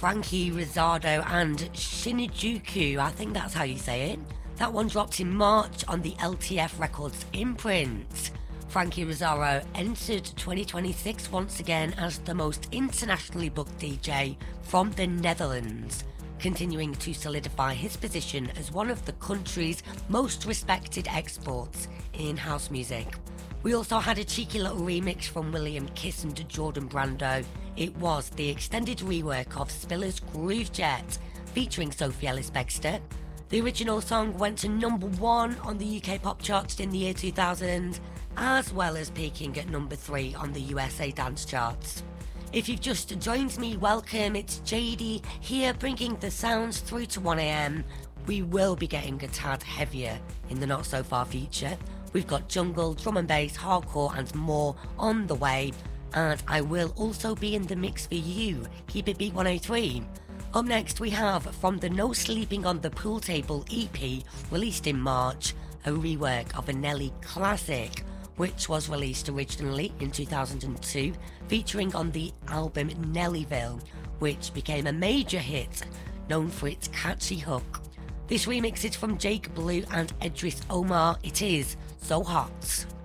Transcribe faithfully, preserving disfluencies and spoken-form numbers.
Frankie Rizzardo and Shinjuku, I think that's how you say it. That one dropped in March on the L T F Records imprint. Frankie Rizzardo entered twenty twenty-six once again as the most internationally booked D J from the Netherlands, continuing to solidify his position as one of the country's most respected exports in house music. We also had a cheeky little remix from William Kiss and Jordan Brando. It was the extended rework of Spiller's Groove Jet, featuring Sophie Ellis-Bextor. The original song went to number one on the U K pop charts in the year two thousand, as well as peaking at number three on the U S A dance charts. If you've just joined me, welcome, it's J D here bringing the sounds through to one a m. We will be getting a tad heavier in the not so far future. We've got jungle, drum and bass, hardcore and more on the way, and I will also be in the mix for you. Keep it Beat one oh three. Up next we have from the No Sleeping on the Pool Table E P released in March, a rework of a Nelly classic, which was released originally in two thousand two, featuring on the album Nellyville, which became a major hit, known for its catchy hook. This remix is from Jake Blue and Edris Omar. It is So Hot.